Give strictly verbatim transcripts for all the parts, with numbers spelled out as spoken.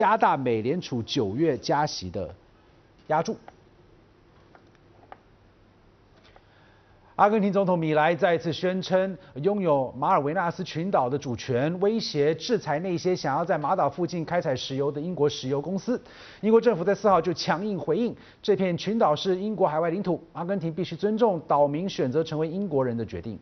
加大美联储九月加息的压注。阿根廷总统米莱再次宣称拥有马尔维纳斯群岛的主权，威胁制裁那些想要在马岛附近开采石油的英国石油公司。英国政府在四号就强硬回应，这片群岛是英国海外领土，阿根廷必须尊重岛民选择成为英国人的决定。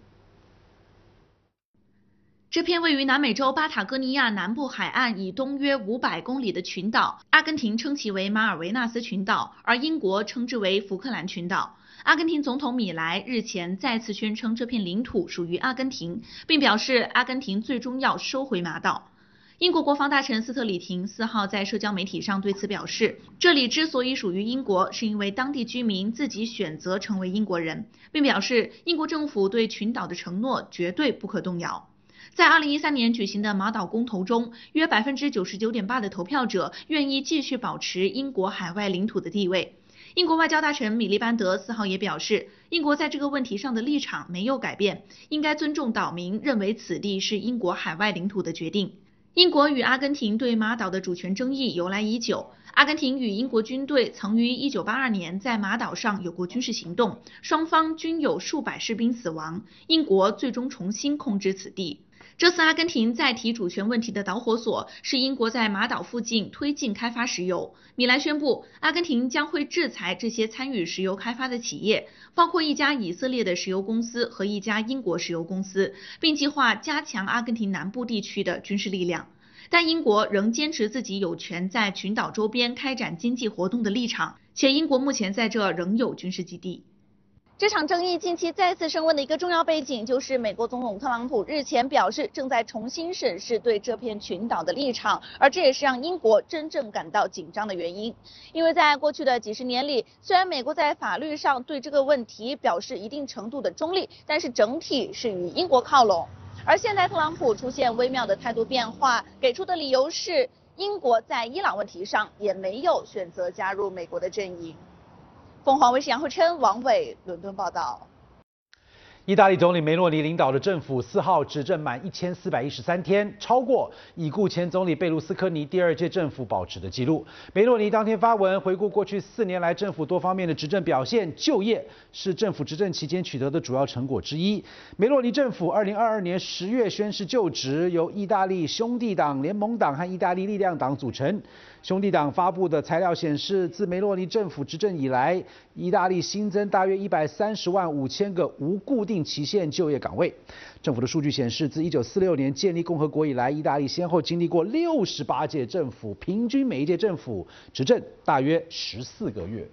这片位于南美洲巴塔哥尼亚南部海岸以东约五百公里的群岛，阿根廷称其为马尔维纳斯群岛，而英国称之为福克兰群岛。阿根廷总统米莱日前再次宣称这片领土属于阿根廷，并表示阿根廷最终要收回马岛。英国国防大臣斯特里廷四号在社交媒体上对此表示，这里之所以属于英国，是因为当地居民自己选择成为英国人，并表示英国政府对群岛的承诺绝对不可动摇。在二零一三年举行的马岛公投中，约 百分之九十九点八 的投票者愿意继续保持英国海外领土的地位。英国外交大臣米利班德四号也表示，英国在这个问题上的立场没有改变，应该尊重岛民认为此地是英国海外领土的决定。英国与阿根廷对马岛的主权争议由来已久，阿根廷与英国军队曾于一九八二年在马岛上有过军事行动，双方均有数百士兵死亡，英国最终重新控制此地。这次阿根廷再提主权问题的导火索是英国在马岛附近推进开发石油。米莱宣布，阿根廷将会制裁这些参与石油开发的企业，包括一家以色列的石油公司和一家英国石油公司，并计划加强阿根廷南部地区的军事力量。但英国仍坚持自己有权在群岛周边开展经济活动的立场，且英国目前在这仍有军事基地。这场争议近期再次升温的一个重要背景，就是美国总统特朗普日前表示正在重新审视对这片群岛的立场，而这也是让英国真正感到紧张的原因。因为在过去的几十年里，虽然美国在法律上对这个问题表示一定程度的中立，但是整体是与英国靠拢。而现在特朗普出现微妙的态度变化，给出的理由是英国在伊朗问题上也没有选择加入美国的阵营。凤凰卫视杨慧琛、王伟伦敦报道。 意大利总理梅洛尼领导的政府四号执政满一千四百一十三天，超过已故前总理贝卢斯科尼第二届政府保持的纪录。梅洛尼当天发文回顾过去四年来政府多方面的执政表现，就业是政府执政期间取得的主要成果之一。梅洛尼政府二零二二年十月宣誓就职，由意大利兄弟党、联盟党和意大利力量党组成。兄弟党发布的材料显示，自梅洛尼政府执政以来，意大利新增大约一百三十万五千个无固定期限就业岗位。政府的数据显示，自一九四六年建立共和国以来，意大利先后经历过六十八届政府，平均每一届政府执政大约十四个月。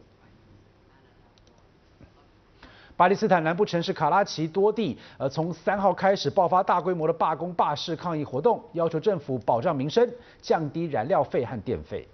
巴基斯坦南部城市卡拉奇多地，呃，从三号开始爆发大规模的罢工、罢市抗议活动，要求政府保障民生，降低燃料费和电费。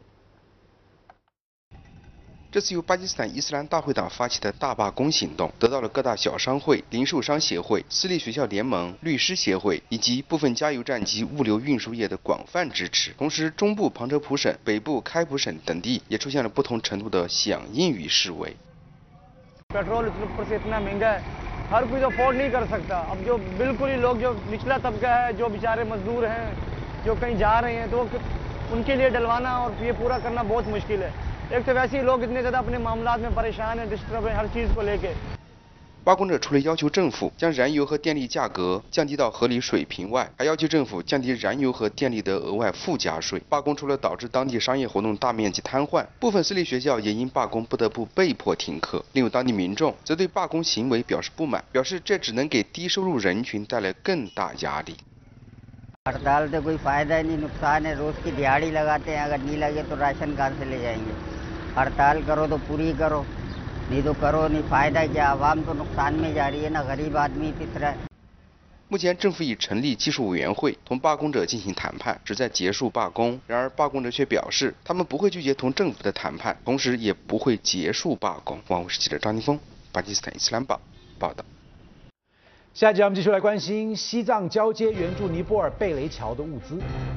这次由巴基斯坦伊斯兰大会党发起的大罢工行动，得到了各大小商会、零售商协会、私立学校联盟、律师协会以及部分加油站及物流运输业的广泛支持。同时，中部旁遮普省、北部开普省等地也出现了不同程度的响应与示威。 पेट्रोल ऊपर से इतना महंगा है, हर कोई अफोर्ड नहीं कर सकता। अब जो बिल्कुल ही लोग जो निचला तबका है, जो बेचारे मजदूर हैं, जो कहीं जा रहे हैं, तो उनके लिए डलवाना और ये पूरा करना बहुत मुश्किल है। एक तो वैसे ही लोग इतने ज़्यादा अपने मामलात में परेशान हैं, डिस्टर्ब हैं हर चीज़ को लेके। 罢工者除了要求政府将燃油和电力价格降低到合理水平外，还要求政府降低燃油和电力的额外附加税。罢工除了导致当地商业活动大面积瘫痪，部分私立学校也因罢工不得不被迫停课。另有当地民众则对罢工行为表示不满，表示这只能给低收入人群带来更大压力。 हड़ताल से कोई फायदा नहीं, नुकसान है। रोज की दिहाड़ी लगाते हैं, अगर नहीं लगे तो राशन कहाँ से ले जाएंगे। हड़ताल करो तो पूरी करो, नहीं तो करो नहीं, फायदा क्या? आवाम तो नुकसान में जा रही है ना, गरीब आदमी पिस रहा है。 目前，政府已成立技术委员会，同罢工者进行谈判，旨在结束罢工。然而，罢工者却表示，他们不会拒绝同政府的谈判，同时也不会结束罢工。网视记者张宁峰，巴基斯坦伊斯兰报报道。 下一集我们继续来关心西藏交接援助尼泊尔贝雷桥的物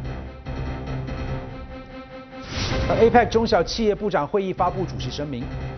资。A P E C 中小企业部长会议发布主席声明。